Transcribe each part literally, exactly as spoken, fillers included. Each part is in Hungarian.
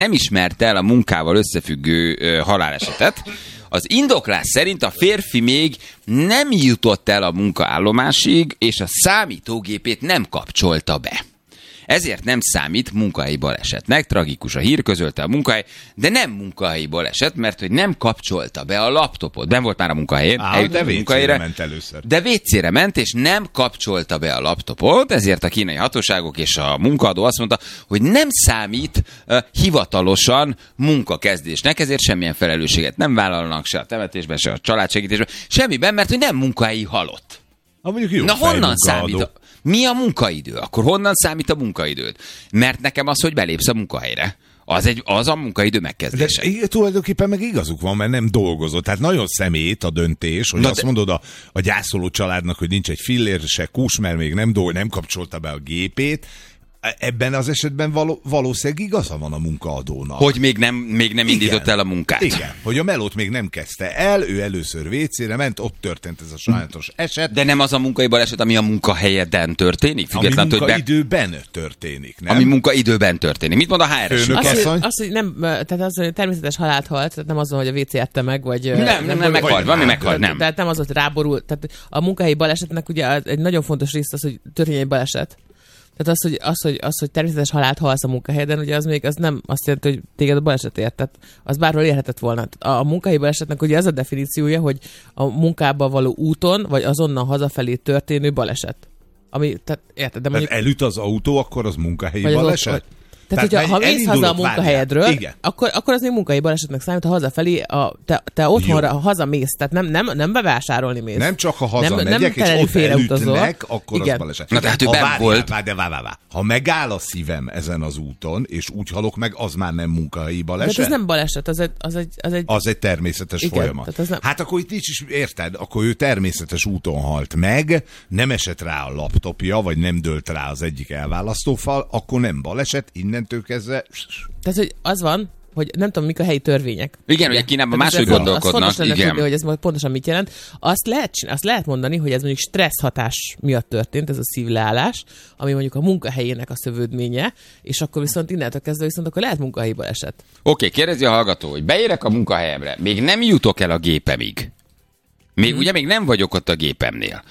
nem ismerte el a munkával összefüggő ö, halálesetet. Az indoklás szerint a férfi még nem jutott el a munkaállomásig, és a számítógépét nem kapcsolta be. Ezért nem számít munkahelyi balesetnek, tragikus a hír, közölte a munkahely, de nem munkahelyi baleset, mert hogy nem kapcsolta be a laptopot. Ben volt már a munkahelyén, Á, de vécére ment először. De vécére ment, és nem kapcsolta be a laptopot, ezért a kínai hatóságok és a munkaadó azt mondta, hogy nem számít uh, hivatalosan munkakezdésnek, ezért semmilyen felelősséget nem vállalnak se a temetésben, se a családsegítésben, semmiben, mert hogy nem munkahelyi halott. Ha mondjuk jó. Na honnan számít? A... Mi a munkaidő? Akkor honnan számít a munkaidőd? Mert nekem az, hogy belépsz a munkahelyre, az, egy, az a munkaidő megkezdése. De tulajdonképpen meg igazuk van, mert nem dolgozott. Tehát nagyon szemét a döntés, hogy Na azt de... mondod a, a gyászoló családnak, hogy nincs egy fillér se kús, mert még nem, dolg, nem kapcsolta be a gépét. Ebben az esetben való, valószínűleg igaza van a munkaadónak. Hogy még nem, még nem indított el a munkát. Igen, hogy a melót még nem kezdte el, ő először vécére ment, ott történt ez a sajátos eset. De nem az a munkai baleset, ami a munkahelyeden történik? Ami munkaidőben be... történik, nem? Ami munkaidőben történik. Mit mond a há er es? Az, hogy, az, hogy nem, tehát az, hogy természetes halált halt, tehát nem azon, hogy a vé cé ette meg, vagy... Nem, nem, nem, nem meghalt, valami meghalt, nem. Tehát nem az, hogy ráborult. Tehát a munkahelyi balesetnek ugye egy nagyon fontos rész az, hogy történjen egy baleset. Tehát az, hogy, az, hogy, az, hogy természetes halált halsz a munkahelyeden, ugye az még az nem azt jelenti, hogy téged a baleset ért. Tehát az bárhol érhetett volna. A, a munkahelyi balesetnek ugye az a definíciója, hogy a munkába való úton, vagy azonnal hazafelé történő baleset. Ami, tehát érted, de mondjuk... Tehát elüt az autó, akkor az munkahelyi baleset? Ott, tehát, Tehát, hogyha ha mész haza a munkahelyedről, akkor, akkor az még munkahelyi balesetnek számít, ha hazafelé, a, te, te otthonra ha hazamész, tehát nem, nem, nem bevásárolni mész. Nem csak ha hazamegyek, és ott elütnek, akkor igen. az baleset. Na tehát ő benn volt. Várj, de várj, várj. Ha megáll a szívem ezen az úton, és úgy halok meg, az már nem munkahelyi baleset? Tehát ez nem baleset, az egy... Az egy, az egy, az egy természetes igen, folyamat. Nem... Hát akkor itt nincs is, érted, akkor ő természetes úton halt meg, nem esett rá a laptopja, vagy nem dőlt rá az egyik elválasztófal, akkor nem baleset, innentől kezdve... Tehát, hogy az van, hogy nem tudom, mik a helyi törvények. Igen, ugye Kínában máshogy gondolkodnak. Az fontos lenne tudni, hogy ez pontosan mit jelent. Azt lehet, azt lehet mondani, hogy ez mondjuk stressz hatás miatt történt, ez a szívleállás, ami mondjuk a munkahelyének a szövődménye, és akkor viszont innentől kezdve viszont akkor lehet munkahelyi baleset. Oké, okay, kérdezi a hallgató, hogy beérek a munkahelyemre, még nem jutok el a gépemig. Még, hmm. Ugye még nem vagyok ott a gépemnél.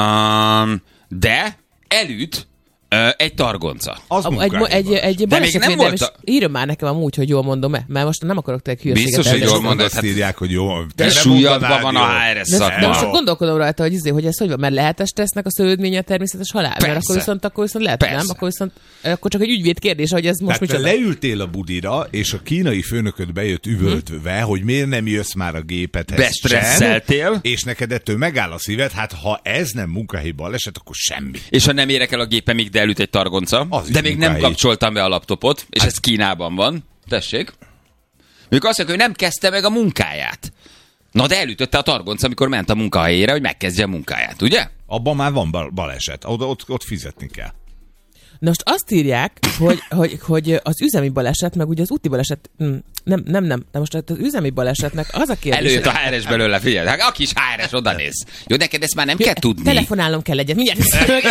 Um, de elüt egy targonca. Az egy, egy, egy balesetvédelem, és a... írjon már nekem amúgy, hogy jól mondom-e, mert most nem akarok tényleg hülyeséget. Biztos, hogy jól mondod. Hát írják, hogy jó. Te súlyadban van a há er es szakma. De most gondolkodom rajta, hogy, izé, hogy ez hogy van, mert lehet a stressznek a szövődménye a természetes halál? Persze. Mert akkor viszont, akkor viszont lehet, Persze. nem? Akkor viszont akkor csak egy ügyvéd kérdés, hogy ez most Tehát te leültél a budira, és a kínai főnököd bejött üvöltve, hmm. hogy miért nem jössz már a gépedhez. Bestresszeltél. És neked ettől megáll a szíved, hát ha ez nem munkahelyi baleset, akkor semmi. És ha nem érek el a gépemig, de elüt egy targonca. De még nem kapcsoltam be a laptopot, és hát... ez Kínában van. Tessék. Még azt mondja, hogy nem kezdte meg a munkáját. Na de elütötte a targonca, amikor ment a munkahelyére, hogy megkezdje a munkáját, ugye? Abban már van baleset. Ott, ott, ott fizetni kell. Na most azt írják, hogy, hogy, hogy az üzemi baleset, meg ugye az úti baleset, nem, nem, nem, de most az üzemi balesetnek az a kérdés... Előjött a há er es belőle, figyelj, hát aki is há er es oda néz. Jó, neked ezt már nem kell tudni. Telefonálnom kell egyet, mindjárt.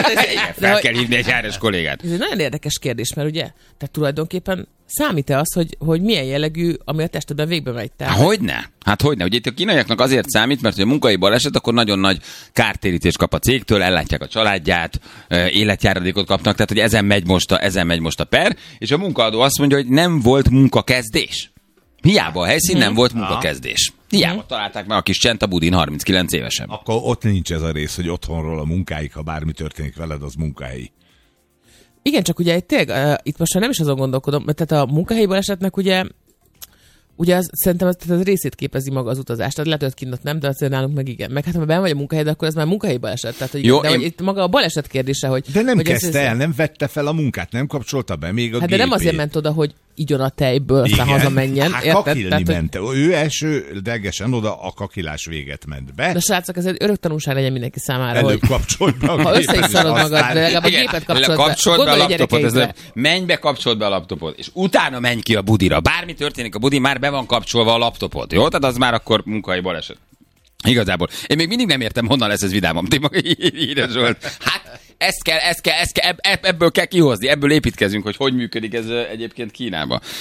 Fel kell hívni egy há er es kollégát. Ez egy nagyon érdekes kérdés, mert ugye, tehát tulajdonképpen számít-e az, hogy, hogy milyen jellegű, ami a testedben végbe megy? Tehát... Hogyne? Hát hogyne? Ugye itt a kínaiaknak azért számít, mert hogy a munkai baleset, akkor nagyon nagy kártérítés kap a cégtől, ellátják a családját, életjáradékot kapnak, tehát hogy ezen megy most a, ezen megy most a per, és a munkaadó azt mondja, hogy nem volt munkakezdés. Hiába a helyszín hmm. nem volt munkakezdés. Hiába hmm. találták meg a kis csent a budin harminckilenc évesen. Akkor ott nincs ez a rész, hogy otthonról a munkáig, ha bármi történik veled, az munkahelyi. Igen, csak ugye tényleg, uh, itt most nem is azon gondolkodom, mert tehát a munkahelyi balesetnek ugye, ugye az, szerintem az, az részét képezi maga az utazás. Tehát lehet, hogy kint nem, de azért nálunk meg igen. Meg hát ha benn vagy a munkahelyed, akkor ez már munkahelyi baleset. Tehát, hogy Jó, de én... hogy itt maga a baleset kérdése, hogy... De nem hogy kezdte ez, el, nem vette fel a munkát, nem kapcsolta be még a hát gépét. de nem azért ment oda, hogy igyon a tejből, aztán hazamenjen. Hát kakilni ment. Hogy... Ő elsődlegesen oda a kakilás véget ment be. De srácok, ez egy örök tanulság legyen mindenki számára. Előbb hogy... kapcsolt be a gépet. Ha összeiszalod magad, de legalább a gépet kapcsolt be. Kapcsolt be a laptopot, ez le... menj be, kapcsolt be a laptopot, és utána menj ki a budira. Bármi történik a budi, már be van kapcsolva a laptopot. Jó? Tehát az már akkor munkai baleset. Igazából. Én még mindig nem értem, honnan lesz ez vidámom. Ti maga Híres Zsolt. Hát ezt kell, ezt kell, ezt kell, ebből kell kihozni, ebből építkezünk, hogy hogy működik ez egyébként Kínában.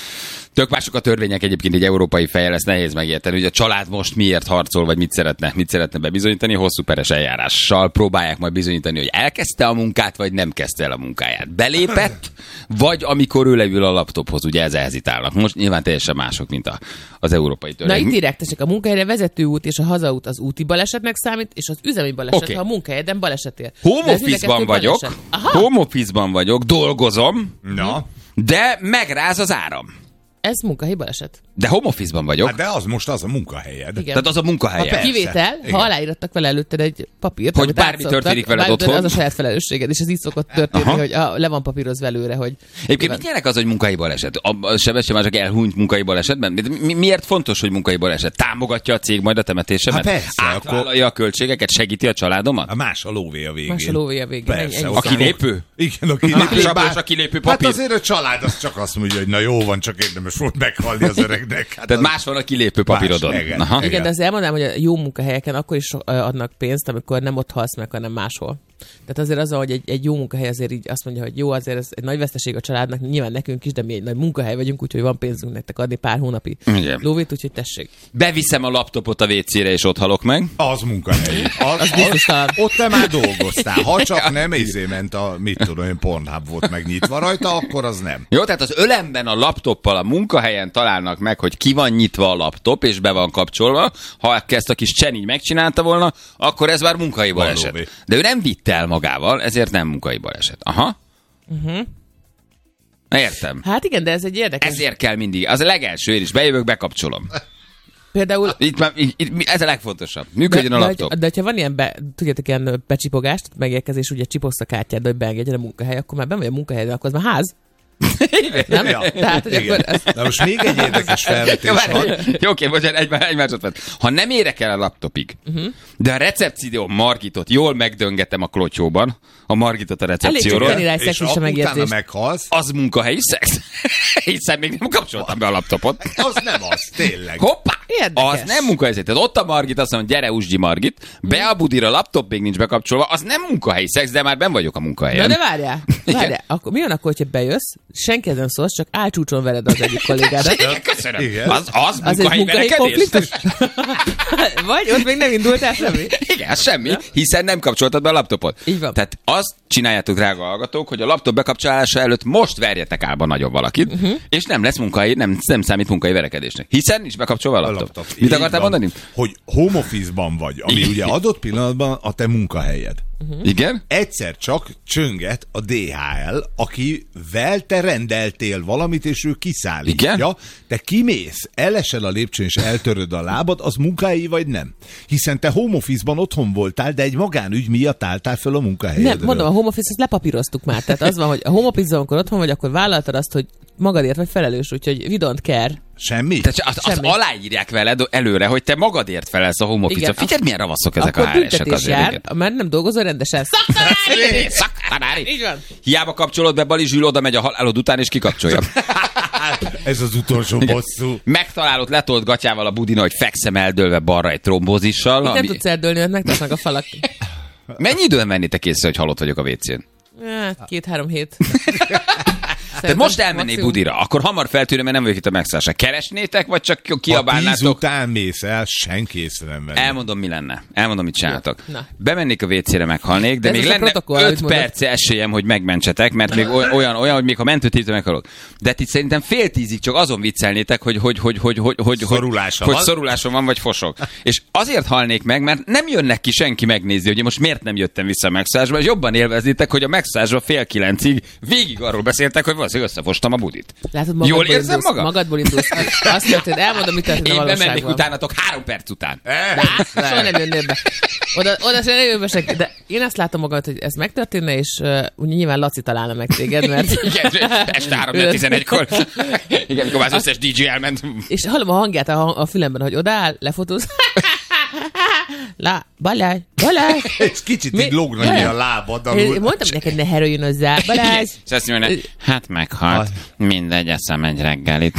Tök mások a törvények egyébként, egy európai fejjel, ezt nehéz megérteni, hogy a család most miért harcol, vagy mit szeretne, mit szeretne bebizonyítani, hosszú peres eljárással próbálják majd bizonyítani, hogy elkezdte a munkát, vagy nem kezdte el a munkáját. Belépett, vagy amikor ő leül a laptophoz, ugye ez hezitálnak. Most nyilván teljesen mások, mint a, az európai törvény. Na itt direkt, a munkahelyre vezető út és a hazaút az úti balesetnek számít, és az üzemi baleset, Okay. ha a munkahelyeden balesetél. Home office-ban vagyok, home office-ban vagyok, dolgozom, Na. de megráz az áram. Ez munkahelyi baleset. De home office-ban vagyok. Hát de az most az a munkahelyed. Igen. Tehát az a munkahelye. Ha Kivétel, Igen. ha aláírtak vele előtted egy papírt, Hogy amit bármi átszoktak, történik veled bármi, otthon. Az a saját felelősséged, és ez így szokott történni, Aha. hogy a, le van papírozva előre, hogy... Egyébként mit jelent az, hogy munkai baleset? A Sebestyén már csak elhunyt munkai balesetben? Mi, miért fontos, hogy munkai baleset? Támogatja a cég majd a temetésemet? Hát persze, Átvállalja a költségeket? Segíti a családomat? A más a lóvé a végén. Más a lóvé a végén. Persze, Ennyi- ennyi ott A kilépő? Igen, a kilépő. Sapos a kilépő papír. Hát azért a család az csak azt mondja, hogy na jó van, csak érdemes volt meghalni az öregnek. Hát Tehát az... más van a kilépő papírodon. Más, igen. Aha. Igen, de azért elmondanám, hogy a jó munkahelyeken akkor is so- adnak pénzt, amikor nem ott halsz meg, hanem máshol. Tehát azért az, hogy egy, egy jó munkahely azért így azt mondja, hogy jó, azért ez egy nagy veszteség a családnak, nyilván nekünk is, de mi egy nagy munkahely vagyunk, úgyhogy van pénzünk nektek adni pár hónapi Igen. lóvét, úgyhogy tessék. Beviszem a laptopot a vécére, és ott halok meg. Az munkahelyi. Az, Az biztosan. Ott te már dolgoztál. Ha csak nem izé ment a, mit tudom én, Pornhub volt megnyitva rajta, akkor az nem. Jó, tehát az ölemben a laptoppal a munkahelyen találnak meg, hogy ki van nyitva a laptop, és be van kapcsolva. Ha ezt a kis Csen így megcsinálta volna, akkor ez már munkai baleset. Valóban. De ő nem vitte el magával, ezért nem munkai baleset. Aha. Uh-huh. Értem. Hát igen, de ez egy érdekes. Ezért kell mindig. Az a legelső, én is bejövök, bekapcsolom. Például Itt, már- itt, itt, ez a legfontosabb. Működjön a de, laptop. de, de ha van ilyen, be, tudjátok, ilyen becsipogást, megérkezés, ugye csipogsz a kártyád, hogy beengedjen a munkahely, akkor már ben vagy a munkahelyed, akkor az már ház. Nem? Ja, Tehát, hogy igen. akkor ez, Na most még egy érdekes felvetés Jó, van. várj, Jó, oké, bocsánat, egy, egy másodperc. Ha nem érek el a laptopig, uh-huh. de a recepció Margitot jól megdöngetem a klotyóban, a Margitot a elég recepcióról, csak tenni rá egy És szexuális utána megérzést. meghalsz, az munkahelyi szex. Hiszen még nem kapcsoltam be a laptopot. az nem az, tényleg. Hoppá! Érdekes. Az nem munkahelyi. Tehát ott a Margit, azt mondja, gyere, Usgyi Margit, be a budira, laptop még nincs bekapcsolva, az nem munkahelyi szex, de már ben vagyok a munkahelyen. Na de várjál, várjál. Akkor mi van akkor, hogyha bejössz, senki nem szólsz, csak álcsúcson vered az egyik kollégádat. Igen, köszönöm. Igen. Az, az, Az egy munkahelyi munkai verekedés? konfliktus? Vagy ott még nem indultál semmi? Igen, semmi, hiszen nem kapcsoltad be a laptopot. Így van. Tehát azt csináljátok, drága hallgatók, hogy a laptop bekapcsolása előtt most verjetek álba nagyobb valakit, uh-huh. és nem lesz munkai, nem, nem számít munkai verekedésnek. Hiszen nincs bekapcsolva a A laptop. laptop. Mit Így akartál van, mondani? Hogy home office-ban vagy, ami ugye adott pillanatban a te munkahelyed. Uh-huh. Igen? Egyszer csak csönget a dé há el, akivel te rendeltél valamit, és ő kiszállítja. Igen? Te kimész, elesel a lépcsőn, és eltöröd a lábad, az munkahelyi vagy nem? Hiszen te home office-ban otthon voltál, de egy magánügy miatt álltál föl a munkahelyedről. Nem, mondom, a home office-t lepapíroztuk már. Tehát az van, hogy a home office-ban, amikor otthon vagy, akkor vállaltad azt, hogy magadért vagy felelős, úgyhogy we don't care. Semmi? Tehát azt, azt Semmi. aláírják veled előre, hogy te magadért felelsz a home office-ra. Igen. Figyeld, milyen ravaszok ezek Akkor a há er-esek büntetés azért. jár, Igen. mert nem dolgozol rendesen. Szaktanári! Szaktanári! Így van. Hiába kapcsolod be, Bali Zsül oda megy a halálod után, és kikapcsolja. Ez az utolsó bosszú. Megtalálod letolt gatyával a budina, hogy fekszem eldőlve balra egy trombózissal. Nem Ami... tudsz eldőlni, mert megtesznek a falak. Mennyi időn vennétek észre, hogy halott vagyok a vécén? Hát, két-három hét. Tehát most elmennék budira, akkor hamar feltűnöm, mert nem vagyok itt a megszállásra. Keresnétek, vagy csak Ha tíz kiabálnátok? után mész el, senki észre nem venni. Elmondom, mi lenne. Elmondom, mit csináltok. Na. Bemennék a vécére, meghalnék, de Ez még az a lenne protokoll, amit öt mondod. perc esélyem, hogy megmentsetek, mert még oly- olyan, olyan, hogy még ha mentőt hívtam, meghalok. De itt szerintem fél tízig csak azon viccelnétek, hogy hogy hogy hogy hogy hogy Szorulása hogy, van. hogy szorulásom van, vagy fosok. És azért halnék meg, mert nem jönnek ki senki megnézni, hogy én most miért nem jöttem vissza a megszállásba, és jobban élveznétek, hogy a megszállásba fél kilencig végig arról beszéltek, hogy valószínűleg összefostam a budit. Látod, Jól magadból érzem indulsz, magam? Magadból indulsz. Azt történt, elmondom, mit történt a Én bemennék valóságban. utánatok három perc után. Á, soha nem jönnél be. Oda, oda se nem jön be senki. De én azt látom magad, hogy ez megtörténne, és uh, ugye nyilván Laci találna meg téged, mert... Igen, este három tizenegykor. Igen, amikor már az összes dé dzsé elment. És hallom a hangját a, a fülemben, hogy odáll, lefotóz. La, Balázs, Balázs. És kicsit Mi? így lógna Jaj. ki a lábad Én alul. mondtam neked, ne heröljön hozzá, Balázs. És azt mondja, hát meghalt. Mindegy, eszem egy reggelit.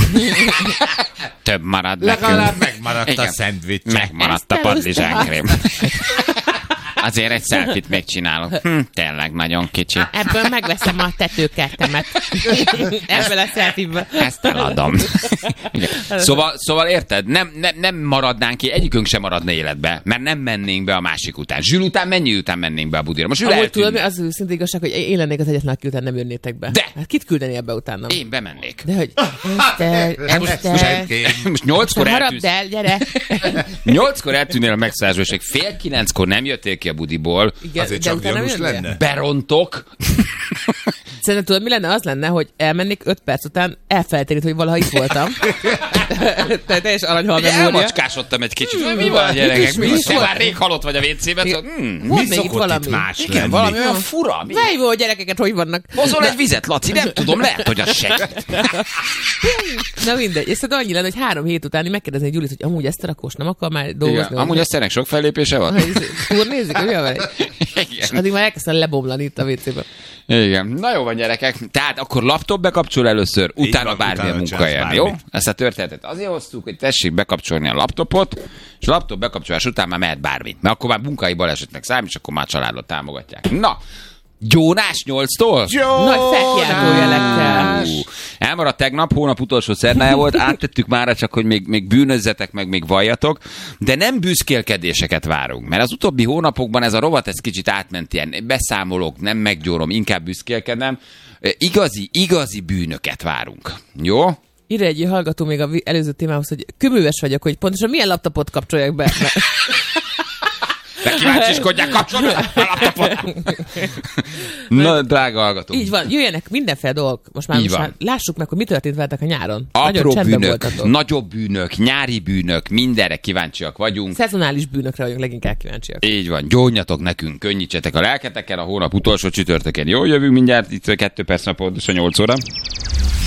Több marad nekünk. Legalább megmaradt a Igen. szendvics. Megmaradt a Ezt padlizsánkrém. Azért egy selfit még csinálok. Hm, tényleg nagyon kicsi. Ebből megveszem a tetőkertemet. Ebből a selfiből. Ezt eladom. szóval, szóval érted? Nem, nem, nem maradnánk ki, egyikünk sem maradna életbe, mert nem mennénk be a másik után. Zsül után mennyi után mennénk be a budira? Most Amúgy tudom, az őszinte igazság, hogy én lennék az egyetlen, aki után nem jönnétek be. De! Hát kit küldenél be utána? Én bemennék. De hogy... Eszter, Eszter... Most nyolckor eltűnsz. el, gyere! Nyolckor eltűnél a megszállásból, és fél kilenckor nem jöttél ki a budiból. Igen, azért csak gyanús lenne. Berontok. Szerintem tudod, mi lenne? Az lenne, hogy elmennék öt perc után, elfelejteni, hogy valaha itt voltam. Tehát teljes aranyhal memória. Elmacskásodtam egy kicsit. Hmm, mi van a gyerekek? Mi van? Te már rég halott vagy a vécében. Hmm, mi szokott itt más lenni? Igen, valami olyan fura. Vejvó a gyerekeket, hogy vannak? Hozol egy vizet, Laci, nem tudom, lehet, hogy az segít. Na mindegy. És szóval annyi lenne, hogy három hét után megkérdezni Gyulit, hogy amúgy ezt a rakós nem akar már dolgozni. Amúgy Eszternek sok fellépése van? Turnézik, hogy mi a vele? Addig már elkezdtem lebomlani itt a vécében. Igen. Na jó van, gyerekek. Tehát akkor laptop bekapcsol először, utána bármilyen munkahelyen, jó? Ezt a történetet azért hoztuk, hogy tessék bekapcsolni a laptopot, és a laptop bekapcsolás után már mehet bármi. Mert akkor már munkai balesetnek számít, és akkor már családot támogatják. Na, Gyónás nyolctól? Nagy felkiáltójelekkel. Elmaradt tegnap, hónap utolsó szerdája volt, áttettük mára, csak hogy még, még bűnözzetek, meg még valljatok, de nem büszkélkedéseket várunk, mert az utóbbi hónapokban ez a rovat ez kicsit átment ilyen, beszámolok, nem meggyórom, inkább büszkélkedem. Igazi, igazi bűnöket várunk. Jó? Írja egy hallgató még az előző témához, hogy köműves vagyok, hogy pontosan milyen laptopot kapcsoljak be. De kíváncsiskodják, kapcsolni a laptopot. Na, drága hallgató. Így van, jöjjenek mindenféle dolgok. Most már, most már lássuk meg, hogy mi történt veletek a nyáron. Apró bűnök, nagyobb bűnök, nyári bűnök, mindenre kíváncsiak vagyunk. Szezonális bűnökre vagyunk leginkább kíváncsiak. Így van, gyónjatok nekünk, könnyítsetek a lelketeken a hónap utolsó csütörtökén. Jó, jövünk mindjárt, itt kettő perc pontosan nyolc óra.